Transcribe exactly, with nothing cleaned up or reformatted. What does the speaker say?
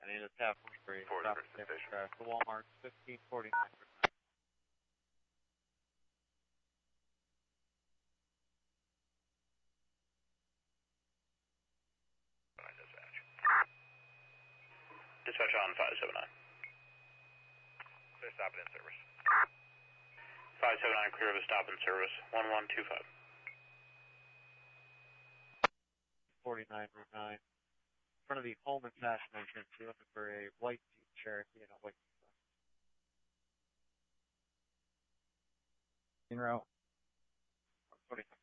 I need a tap for you. Forward Stop to the station. crash. The Walmart's fifteen forty-nine percent. Dispatch. Dispatch on five seven nine. Clear stop and in service. five seven nine, clear of a stop in service. one one two five. forty-nine Route nine. In front of the Holman Fashion entrance, you're looking for a white Jeep Cherokee and a white Jeep. In route. forty-five.